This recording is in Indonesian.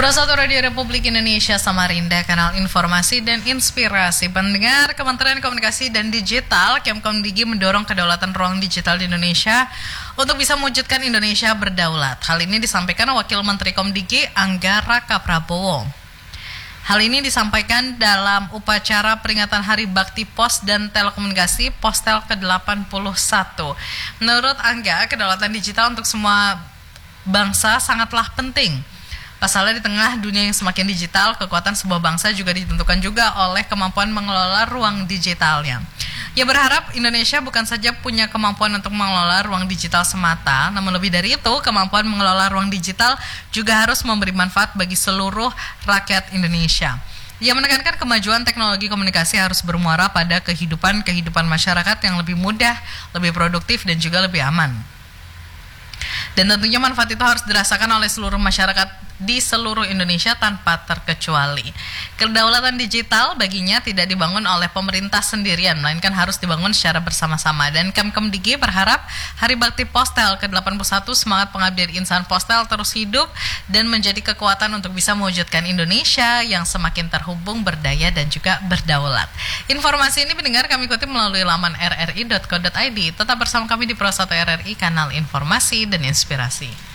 Pro1 Radio Republik Indonesia Samarinda, kanal informasi dan inspirasi. Pendengar, Kementerian Komunikasi dan Digital Kemkomdigi mendorong kedaulatan ruang digital di Indonesia untuk bisa mewujudkan Indonesia berdaulat. Hal ini disampaikan Wakil Menteri Komdigi Angga Raka Prabowo. Hal ini disampaikan dalam upacara peringatan Hari Bakti Pos dan Telekomunikasi Postel ke-81. Menurut Angga, kedaulatan digital untuk semua bangsa sangatlah penting. Pasalnya di tengah dunia yang semakin digital, kekuatan sebuah bangsa juga ditentukan juga oleh kemampuan mengelola ruang digitalnya. Ia berharap Indonesia bukan saja punya kemampuan untuk mengelola ruang digital semata, namun lebih dari itu, kemampuan mengelola ruang digital juga harus memberi manfaat bagi seluruh rakyat Indonesia. Ia menekankan kemajuan teknologi komunikasi harus bermuara pada kehidupan masyarakat yang lebih mudah, lebih produktif, dan juga lebih aman. Dan tentunya manfaat itu harus dirasakan oleh seluruh masyarakat di seluruh Indonesia tanpa terkecuali. Kedaulatan digital baginya tidak dibangun oleh pemerintah sendirian, melainkan harus dibangun secara bersama-sama. Dan Kemkomdigi berharap Hari Bakti Postel ke-81 semangat pengabdian insan postel terus hidup dan menjadi kekuatan untuk bisa mewujudkan Indonesia yang semakin terhubung, berdaya, dan juga berdaulat. Informasi ini pendengar kami kutip melalui laman rri.co.id. Tetap bersama kami di Pro1 RRI, kanal informasi dan inspirasi.